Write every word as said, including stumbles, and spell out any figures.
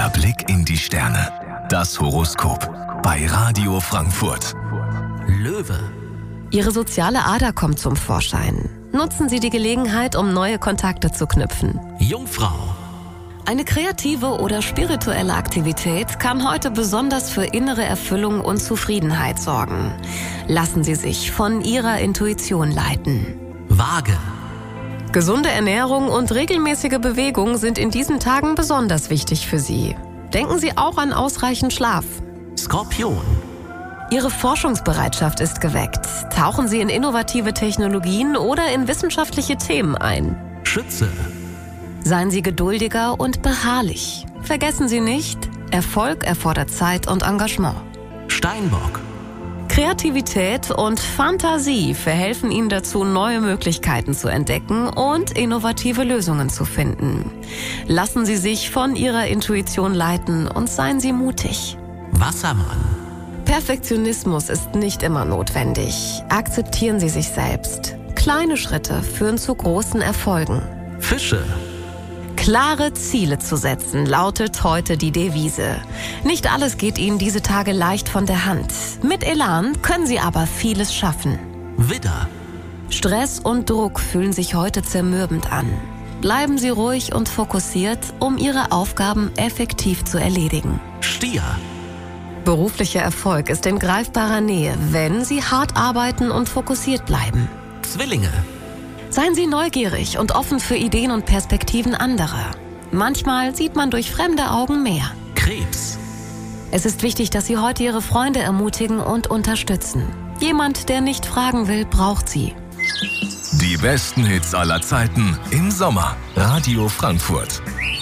Der Blick in die Sterne. Das Horoskop bei Radio Frankfurt. Löwe. Ihre soziale Ader kommt zum Vorschein. Nutzen Sie die Gelegenheit, um neue Kontakte zu knüpfen. Jungfrau. Eine kreative oder spirituelle Aktivität kann heute besonders für innere Erfüllung und Zufriedenheit sorgen. Lassen Sie sich von Ihrer Intuition leiten. Waage. Gesunde Ernährung und regelmäßige Bewegung sind in diesen Tagen besonders wichtig für Sie. Denken Sie auch an ausreichend Schlaf. Skorpion. Ihre Forschungsbereitschaft ist geweckt. Tauchen Sie in innovative Technologien oder in wissenschaftliche Themen ein. Schütze. Seien Sie geduldiger und beharrlich. Vergessen Sie nicht, Erfolg erfordert Zeit und Engagement. Steinbock. Kreativität und Fantasie verhelfen Ihnen dazu, neue Möglichkeiten zu entdecken und innovative Lösungen zu finden. Lassen Sie sich von Ihrer Intuition leiten und seien Sie mutig. Wassermann. Perfektionismus ist nicht immer notwendig. Akzeptieren Sie sich selbst. Kleine Schritte führen zu großen Erfolgen. Fische. Klare Ziele zu setzen, lautet heute die Devise. Nicht alles geht Ihnen diese Tage leicht von der Hand. Mit Elan können Sie aber vieles schaffen. Widder. Stress und Druck fühlen sich heute zermürbend an. Bleiben Sie ruhig und fokussiert, um Ihre Aufgaben effektiv zu erledigen. Stier. Beruflicher Erfolg ist in greifbarer Nähe, wenn Sie hart arbeiten und fokussiert bleiben. Zwillinge. Seien Sie neugierig und offen für Ideen und Perspektiven anderer. Manchmal sieht man durch fremde Augen mehr. Krebs. Es ist wichtig, dass Sie heute Ihre Freunde ermutigen und unterstützen. Jemand, der nicht fragen will, braucht Sie. Die besten Hits aller Zeiten im Sommer. Radio Frankfurt.